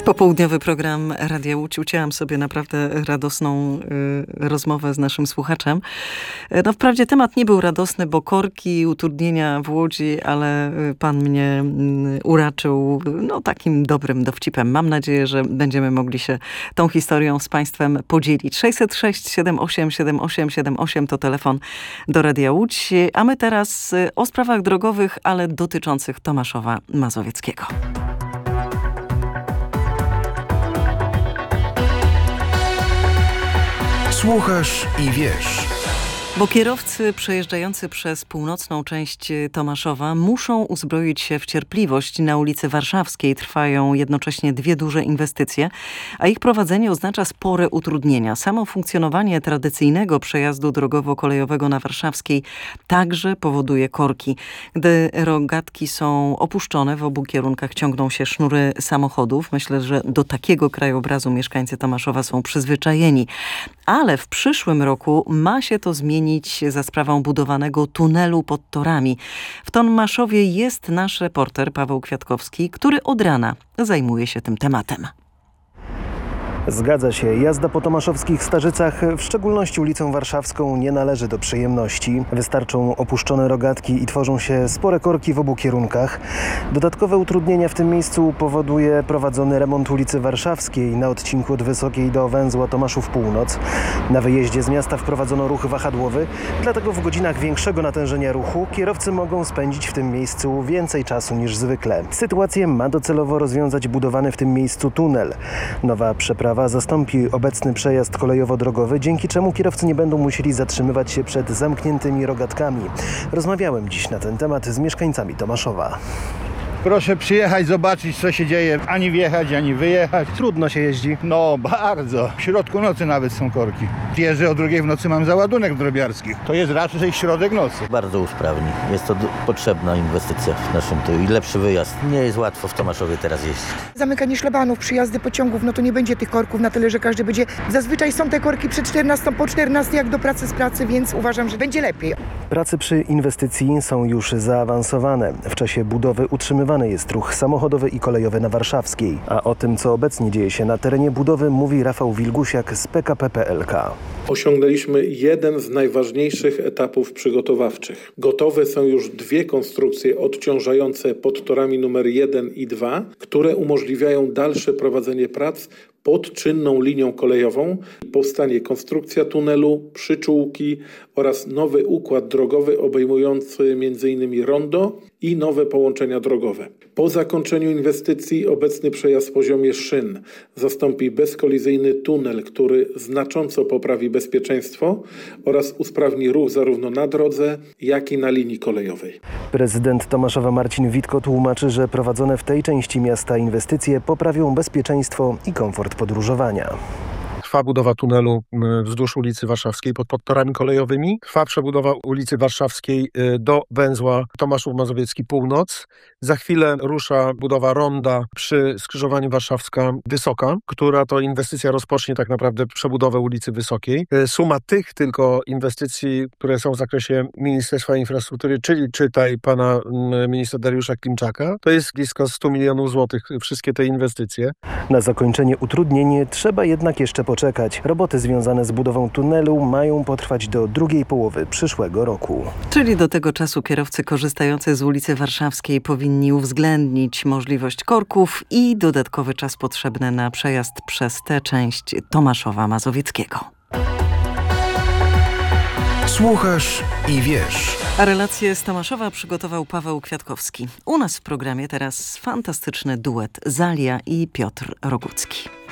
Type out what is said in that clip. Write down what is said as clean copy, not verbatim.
Popołudniowy program Radia Łódź. Ucięłam sobie naprawdę radosną rozmowę z naszym słuchaczem. No wprawdzie temat nie był radosny, bo korki, utrudnienia w Łodzi, ale pan mnie uraczył takim dobrym dowcipem. Mam nadzieję, że będziemy mogli się tą historią z państwem podzielić. 606 78 78 78 to telefon do Radia Łódź. A my teraz o sprawach drogowych, ale dotyczących Tomaszowa Mazowieckiego. Słuchasz i wiesz. Bo kierowcy przejeżdżający przez północną część Tomaszowa muszą uzbroić się w cierpliwość. Na ulicy Warszawskiej trwają jednocześnie dwie duże inwestycje, a ich prowadzenie oznacza spore utrudnienia. Samo funkcjonowanie tradycyjnego przejazdu drogowo-kolejowego na Warszawskiej także powoduje korki. Gdy rogatki są opuszczone, w obu kierunkach ciągną się sznury samochodów. Myślę, że do takiego krajobrazu mieszkańcy Tomaszowa są przyzwyczajeni. Ale w przyszłym roku ma się to zmienić za sprawą budowanego tunelu pod torami. W Tomaszowie jest nasz reporter Paweł Kwiatkowski, który od rana zajmuje się tym tematem. Zgadza się, jazda po tomaszowskich Starzycach, w szczególności ulicą Warszawską, nie należy do przyjemności. Wystarczą opuszczone rogatki i tworzą się spore korki w obu kierunkach. Dodatkowe utrudnienia w tym miejscu powoduje prowadzony remont ulicy Warszawskiej na odcinku od Wysokiej do węzła Tomaszów Północ. Na wyjeździe z miasta wprowadzono ruch wahadłowy, dlatego w godzinach większego natężenia ruchu kierowcy mogą spędzić w tym miejscu więcej czasu niż zwykle. Sytuację ma docelowo rozwiązać budowany w tym miejscu tunel. Nowa przeprawa zastąpi obecny przejazd kolejowo-drogowy, dzięki czemu kierowcy nie będą musieli zatrzymywać się przed zamkniętymi rogatkami. Rozmawiałem dziś na ten temat z mieszkańcami Tomaszowa. Proszę przyjechać, zobaczyć, co się dzieje. Ani wjechać, ani wyjechać. Trudno się jeździ. No, bardzo. W środku nocy nawet są korki. Jeżdżę o 2:00 w nocy, mam załadunek drobiarski. To jest raczej środek nocy. Bardzo usprawni. Jest to potrzebna inwestycja w naszym tyłu i lepszy wyjazd. Nie jest łatwo w Tomaszowie teraz jeździć. Zamykanie szlabanów, przyjazdy pociągów, to nie będzie tych korków na tyle, że każdy będzie... Zazwyczaj są te korki przed 14, po 14 jak do pracy z pracy, więc uważam, że będzie lepiej. Prace przy inwestycji są już zaawansowane. W czasie budowy utrzymywany jest ruch samochodowy i kolejowy na Warszawskiej. A o tym, co obecnie dzieje się na terenie budowy, mówi Rafał Wilgusiak z PKP PLK. Osiągnęliśmy jeden z najważniejszych etapów przygotowawczych. Gotowe są już dwie konstrukcje odciążające pod torami numer 1 i 2, które umożliwiają dalsze prowadzenie prac pod czynną linią kolejową. Powstanie konstrukcja tunelu, przyczółki oraz nowy układ drogowy obejmujący m.in. rondo i nowe połączenia drogowe. Po zakończeniu inwestycji obecny przejazd w poziomie szyn zastąpi bezkolizyjny tunel, który znacząco poprawi bezpieczeństwo oraz usprawni ruch zarówno na drodze, jak i na linii kolejowej. Prezydent Tomaszowa Marcin Witko tłumaczy, że prowadzone w tej części miasta inwestycje poprawią bezpieczeństwo i komfort podróżowania. Trwa budowa tunelu wzdłuż ulicy Warszawskiej pod torami kolejowymi. Trwa przebudowa ulicy Warszawskiej do węzła Tomaszów Mazowiecki Północ. Za chwilę rusza budowa ronda przy skrzyżowaniu Warszawska-Wysoka, która to inwestycja rozpocznie tak naprawdę przebudowę ulicy Wysokiej. Suma tych tylko inwestycji, które są w zakresie Ministerstwa Infrastruktury, czyli czytaj pana ministra Dariusza Klimczaka, to jest blisko 100 milionów złotych wszystkie te inwestycje. Na zakończenie utrudnień trzeba jednak jeszcze poczekać. Roboty związane z budową tunelu mają potrwać do drugiej połowy przyszłego roku. Czyli do tego czasu kierowcy korzystający z ulicy Warszawskiej powinni uwzględnić możliwość korków i dodatkowy czas potrzebny na przejazd przez tę część Tomaszowa Mazowieckiego. Słuchasz i wiesz. A relację z Tomaszowa przygotował Paweł Kwiatkowski. U nas w programie teraz fantastyczny duet Zalia i Piotr Rogucki.